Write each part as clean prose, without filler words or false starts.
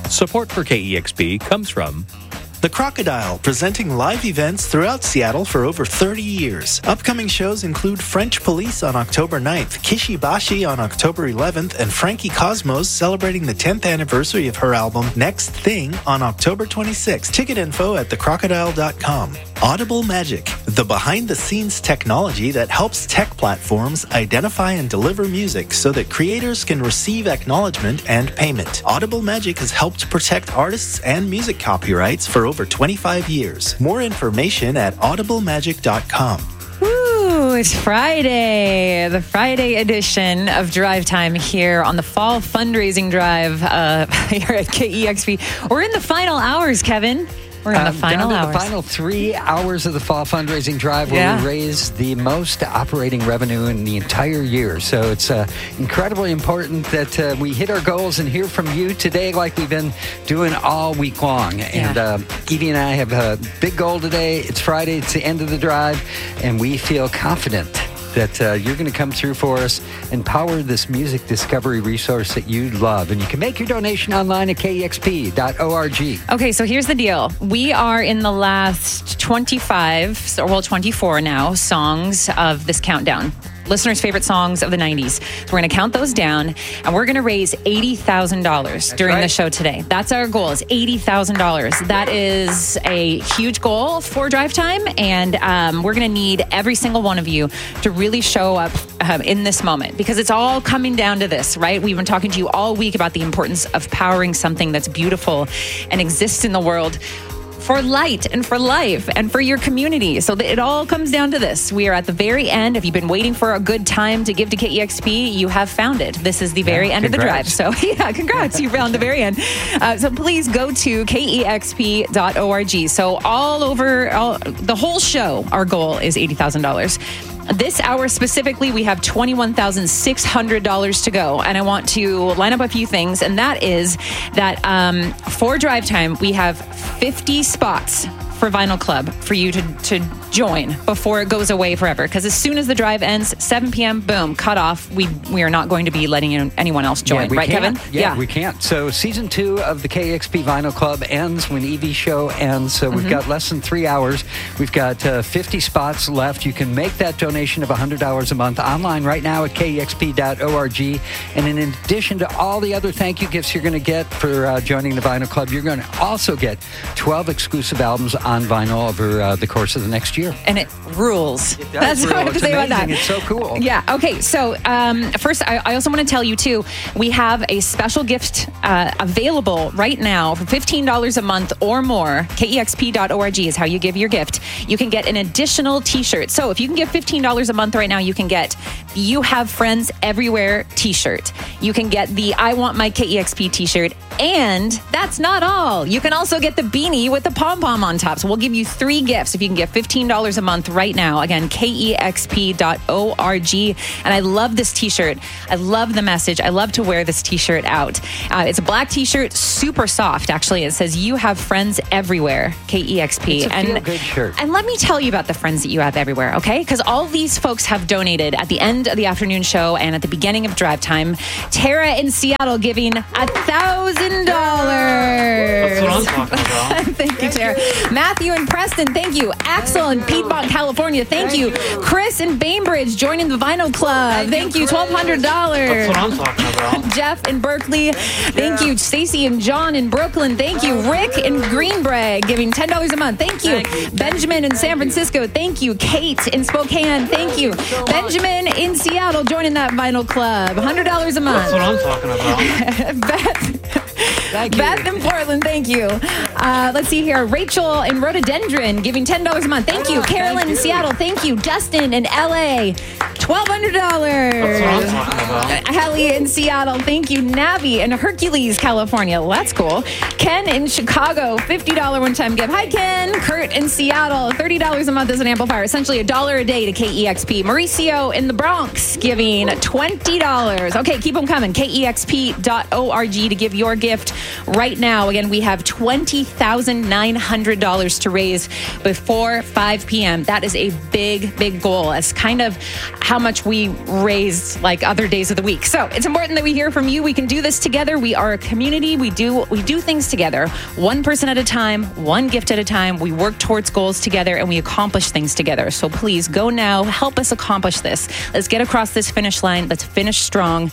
Support for KEXP comes from The Crocodile, presenting live events throughout Seattle for over 30 years. Upcoming shows include French Police on October 9th, Kishibashi on October 11th, and Frankie Cosmos celebrating the 10th anniversary of her album Next Thing on October 26th. Ticket info at thecrocodile.com. Audible Magic, the behind-the-scenes technology that helps tech platforms identify and deliver music so that creators can receive acknowledgement and payment. Audible Magic has helped protect artists and music copyrights for over 25 years. More information at audiblemagic.com. Ooh, it's Friday, the Friday edition of Drive Time here on the Fall Fundraising Drive here at KEXP. We're in the final hours, Kevin. We're in the final down to hours. the final 3 hours of the Fall Fundraising Drive where we raise the most operating revenue in the entire year. So it's incredibly important that we hit our goals and hear from you today like we've been doing all week long. And Evie and I have a big goal today. It's Friday. It's the end of the drive. And we feel confident that you're going to come through for us and power this music discovery resource that you love. And you can make your donation online at kexp.org. Okay, so here's the deal. We are in the last 24 now, songs of this countdown. Listeners' favorite songs of the 90s. So we're going to count those down, and we're going to raise $80,000 during the show today. That's our goal, is $80,000. That is a huge goal for Drive Time, and we're going to need every single one of you to really show up in this moment, because it's all coming down to this, right? We've been talking to you all week about the importance of powering something that's beautiful and exists in the world for light and for life and for your community. So it all comes down to this. We are at the very end. If you've been waiting for a good time to give to KEXP, you have found it. This is the very end of the drive. So congrats. You found the very end. So please go to KEXP.org. So all over the whole show, our goal is $80,000. This hour specifically, we have $21,600 to go. And I want to line up a few things. And that is that for Drive Time, we have 50 spots for Vinyl Club for you to join before it goes away forever. Because as soon as the drive ends, 7 p.m., boom, cut off. We are not going to be letting anyone else join. Right, Kevin? Yeah, we can't. So season 2 of the KEXP Vinyl Club ends when Evie's show ends. So we've got less than 3 hours. We've got 50 spots left. You can make that donation of $100 a month online right now at kexp.org. And in addition to all the other thank you gifts you're going to get for joining the Vinyl Club, you're going to also get 12 exclusive albums on vinyl over the course of the next year. And it rules. It does. That's what I have to say about that. It's so cool. Yeah. Okay. So first, I also want to tell you too, we have a special gift available right now for $15 a month or more. KEXP.org is how you give your gift. You can get an additional t-shirt. So if you can give $15 a month right now, you can get the You Have Friends Everywhere t-shirt. You can get the I Want My KEXP t-shirt. And that's not all. You can also get the beanie with the pom-pom on top. So we'll give you 3 gifts if you can get $15 a month right now. Again, KEXP.org. And I love this t-shirt. I love the message. I love to wear this t-shirt out. It's a black t-shirt, super soft, actually. It says, You Have Friends Everywhere, KEXP. It's a feel-good shirt. And let me tell you about the friends that you have everywhere, okay? Because all these folks have donated at the end of the afternoon show and at the beginning of Drive Time. Tara in Seattle giving $1,000. That's what I'm talking about. Thank you, Tara. Matthew and Preston, thank you. Axel in Piedmont, California, thank you. Chris in Bainbridge joining the Vinyl Club. Thank you, $1,200. That's what I'm talking about. Jeff in Berkeley, thank you. Stacy and John in Brooklyn, thank you. Rick in Greenbrae giving $10 a month, thank you. Benjamin in San Francisco, thank you. Kate in Spokane, thank you. Benjamin in Seattle joining that Vinyl Club, $100 a month. That's what I'm talking about. Beth in Portland, thank you. Let's see here. Rachel in Rhododendron giving $10 a month. Thank you. Carolyn in Seattle, thank you. Dustin in LA, $1,200. That's what I'm talking about. Hallie in Seattle, thank you. Navi in Hercules, California. Well, that's cool. Ken in Chicago, $50 one-time gift. Hi, Ken. Kurt in Seattle, $30 a month as an amplifier. Essentially $1 a day to KEXP. Mauricio in the Bronx giving $20. Okay, keep them coming. KEXP.org to give your gift. Right now, again, we have $20,900 to raise before 5 p.m. That is a big, big goal. It's kind of how much we raise like other days of the week. So it's important that we hear from you. We can do this together. We are a community. We do things together, one person at a time, one gift at a time. We work towards goals together and we accomplish things together. So please go now. Help us accomplish this. Let's get across this finish line. Let's finish strong.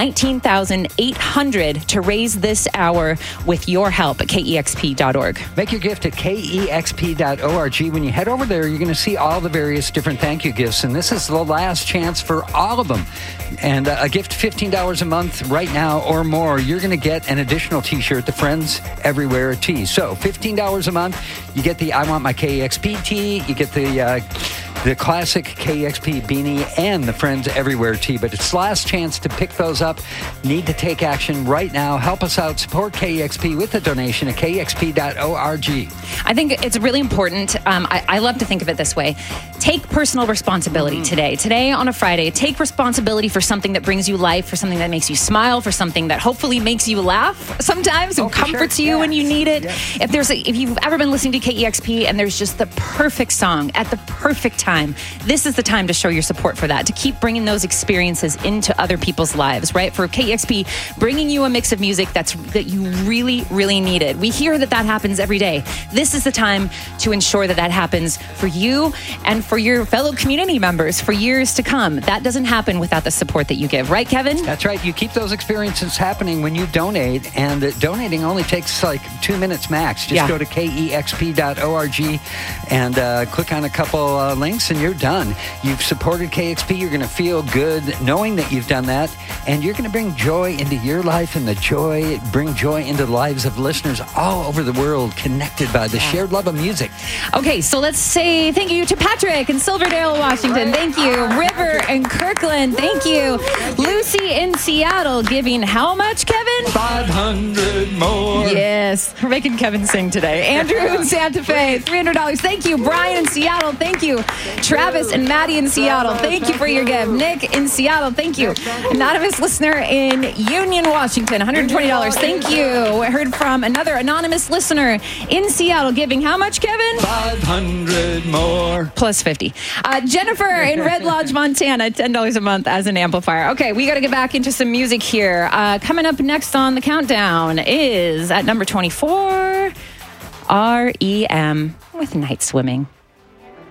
$19,800 to raise this hour with your help at KEXP.org. Make your gift at KEXP.org. When you head over there, you're going to see all the various different thank you gifts. And this is the last chance for all of them. And a gift $15 a month right now or more, you're going to get an additional t-shirt, the Friends Everywhere tee. So $15 a month, you get the I Want My KEXP tee, you get the classic KEXP beanie and the Friends Everywhere tee. But it's last chance to pick those up. Need to take action right now. Help us out. Support KEXP with a donation at KEXP.org. I think it's really important. I love to think of it this way. Take personal responsibility today. Today on a Friday, take responsibility for something that brings you life, for something that makes you smile, for something that hopefully makes you laugh sometimes and comforts you when you need it. Yeah. If you've ever been listening to KEXP and there's just the perfect song at the perfect time, this is the time to show your support for that, to keep bringing those experiences into other people's lives, right? For KEXP, bringing you a mix of music that you really, really needed. We hear that happens every day. This is the time to ensure that happens for you and for your fellow community members for years to come. That doesn't happen without the support that you give, right, Kevin? That's right. You keep those experiences happening when you donate, and donating only takes like 2 minutes max. Just go to KEXP.org and click on a couple links and you're done. You've supported KEXP. You're going to feel good knowing that you've done that, and you're going to bring joy into your life and bring joy into the lives of listeners all over the world connected by the shared love of music. Okay, so let's say thank you to Patrick in Silverdale, Washington. Thank you. River in Kirkland. Thank you. Lucy in Seattle giving how much, Kevin? 500 more. Yes. We're making Kevin sing today. Andrew in Santa Fe, $300. Thank you. Brian in Seattle. Thank you. Travis and Maddie in Seattle. Thank you for your gift. Nick in Seattle. Thank you. Anonymous listener in Union, Washington. $120. Thank you. I heard from another anonymous listener in Seattle giving how much, Kevin? 500 more. Plus 50. Jennifer in Red Lodge, Montana. $10 a month as an amplifier. Okay, we got to get back into some music here. Coming up next on the countdown is at number 24, REM with Night Swimming.